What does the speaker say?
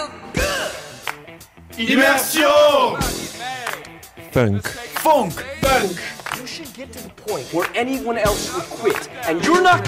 Immersion! Funk. Funk! Funk! You should get to the point where anyone else would quit, and you're not